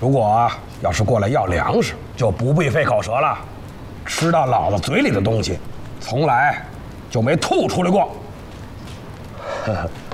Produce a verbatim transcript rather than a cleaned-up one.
如果要是过来要粮食，就不必费口舌了。吃到老子嘴里的东西，从来就没吐出来过。呵呵